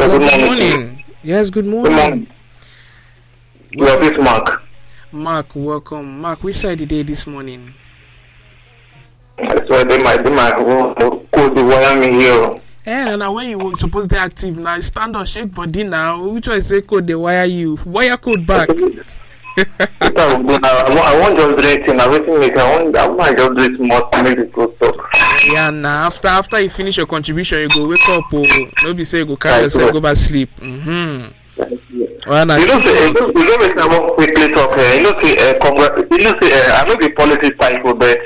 Hello, good morning. Yes, good morning. Good morning. Well, this Mark. Mark, welcome. Mark, which side the day this morning? That's why they might code the wire me here. And now when you were supposed to be active now, stand up, shake body now. Which one say code the wire you? Wire code back. I want just dressing. I want just dress more to make it go stop. Yeah, now after you finish your contribution, you go wake up. Nobody say go carry yourself, go back sleep. Well, you know, say I want quickly talk. I know the politics cycle, but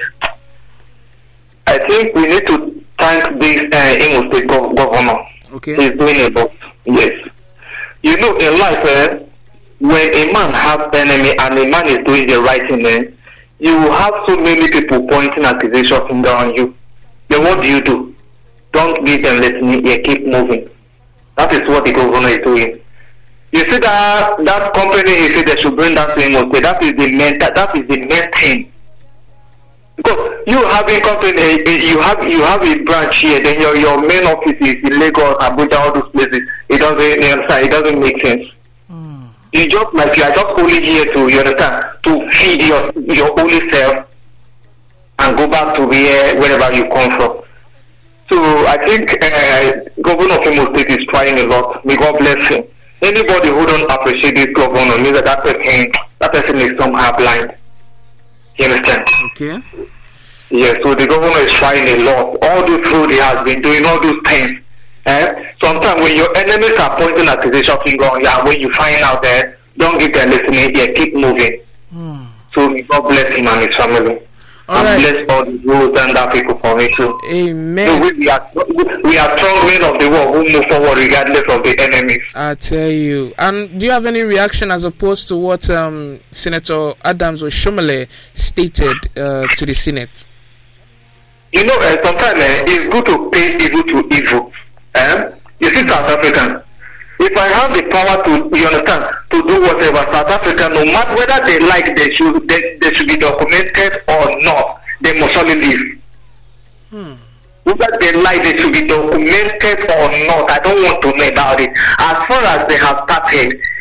I think we need to thank this Imo State governor. Okay. He's doing a lot. Yes. You know, in life, when a man has enemy and a man is doing the right thing, you will have so many people pointing accusation finger on you. Then what do? Don't give them listening ear, keep moving. That is what the governor is doing. You see that company he said they should bring that to Imo State, that is the main thing. Because you have a company, you have a branch here, then your main office is in Lagos, Abuja, all those places. It doesn't make sense. You are just only here to feed your only self and go back to wherever you come from. So I think Governor of Imo State is trying a lot. May God bless him. Anybody who don't appreciate this governor means that person is somehow blind. You understand? Okay. Yes, so the governor is trying a lot. All this road he has been doing, all those things. Sometimes when your enemies are pointing accusation finger on you, and when you find out there, don't give them listening here, keep moving. So may God bless him and his family. All and right. bless all the rules and that people for me too. Amen. So we are strong men of the world who move forward regardless of the enemies. I tell you. And do you have any reaction as opposed to what Senator Adams Oshomole stated to the Senate? You know, sometimes it's good to pay evil to evil. You see, South African, if I have the power to do whatever, South Africa, no matter whether they like, they should be documented or not, they must only leave. Whether they like, they should be documented or not, I don't want to know about it. As far as they have started,